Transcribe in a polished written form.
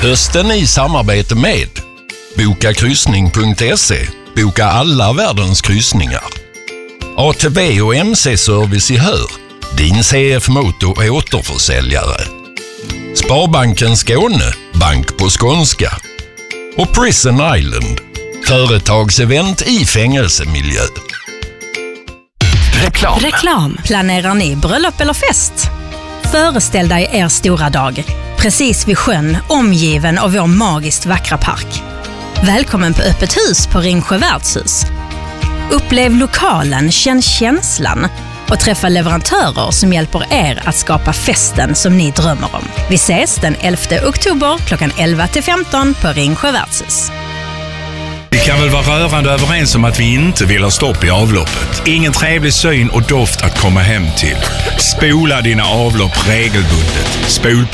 Hösten i samarbete med bokakryssning.se. Boka alla världens kryssningar. ATV och MC-service i Hör. Din CF-moto återförsäljare. Sparbanken Skåne. Bank på skånska. Och Prison Island. Företagsevent i fängelsemiljö. Reklam. Planerar ni bröllop eller fest? Föreställ dig er stora dag. Precis vid sjön, omgiven av vår magiskt vackra park. Välkommen på öppet hus på Ringsjö värdshus. Upplev lokalen, känn känslan och träffa leverantörer som hjälper er att skapa festen som ni drömmer om. Vi ses den 11 oktober klockan 11-15 på Ringsjö värdshus. Vi kan väl vara rörande överens om att vi inte vill ha stopp i avloppet. Ingen trevlig syn och doft att komma hem till. Spola dina avlopp regelbundet. Spolpengar